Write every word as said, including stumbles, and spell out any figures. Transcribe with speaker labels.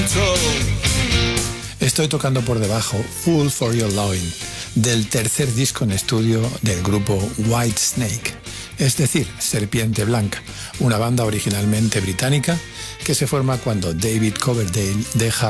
Speaker 1: Estoy tocando por debajo Fool for Your Lovin', del tercer disco en estudio del grupo White Snake, es decir, Serpiente Blanca, una banda originalmente británica que se forma cuando David Coverdale deja